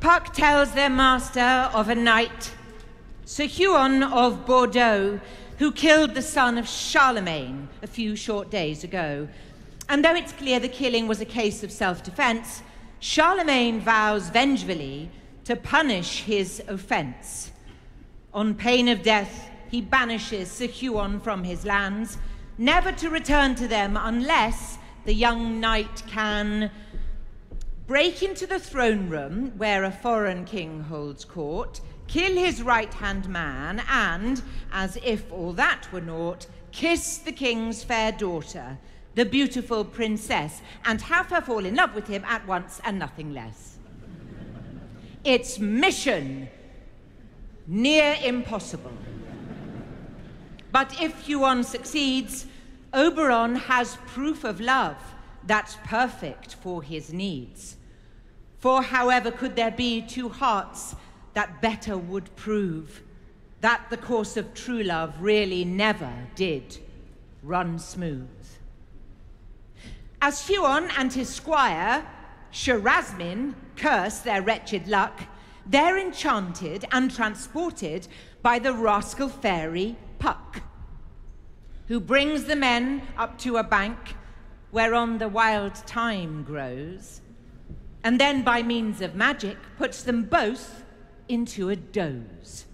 Puck tells their master of a knight, Sir Huon of Bordeaux, who killed the son of Charlemagne a few short days ago. And though it's clear the killing was a case of self-defense, Charlemagne vows vengefully to punish his offense. On pain of death, he banishes Sir Huon from his lands, never to return to them unless the young knight can break into the throne room where a foreign king holds court, kill his right-hand man, and, as if all that were naught, kiss the king's fair daughter, the beautiful princess, and have her fall in love with him at once and nothing less. It's mission near impossible. But if Huon succeeds, Oberon has proof of love that's perfect for his needs. For however could there be two hearts that better would prove that the course of true love really never did run smooth. As Huon and his squire, Sharazmin, curse their wretched luck, they're enchanted and transported by the rascal fairy Puck, who brings the men up to a bank whereon the wild thyme grows, and then by means of magic puts them both into a doze.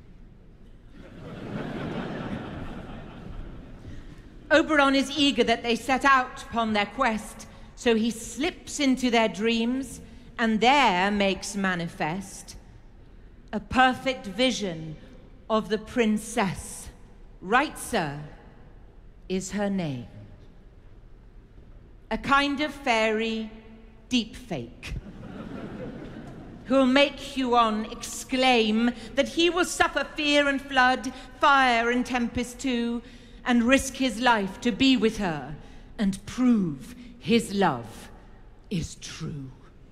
Oberon is eager that they set out upon their quest, so he slips into their dreams and there makes manifest a perfect vision of the princess. Right, sir, is her name. A kind of fairy deep fake who'll make Huon exclaim that he will suffer fear and flood, fire and tempest too, and risk his life to be with her and prove his love is true.